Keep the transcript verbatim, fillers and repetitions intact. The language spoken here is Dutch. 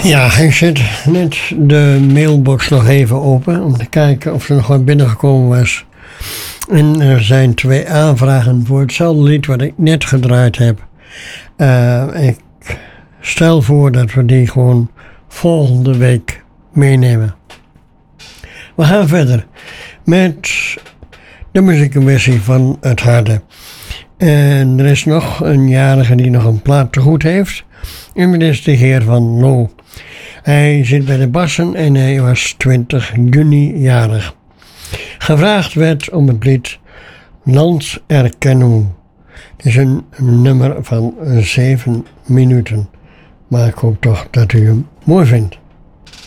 Ja, hij zet net de mailbox nog even open om te kijken of er nog wat binnengekomen was. En er zijn twee aanvragen voor hetzelfde lied wat ik net gedraaid heb. Uh, ik stel voor dat we die gewoon volgende week meenemen. We gaan verder met de muziekversie van Het Harde. En er is nog een jarige die nog een plaat te goed heeft. En dat is de heer Van Loo. Hij zit bij de bassen en hij was twintig juni jarig. Gevraagd werd om het lied Landserkennung. Het is een nummer van zeven minuten. Maar ik hoop toch dat u hem mooi vindt.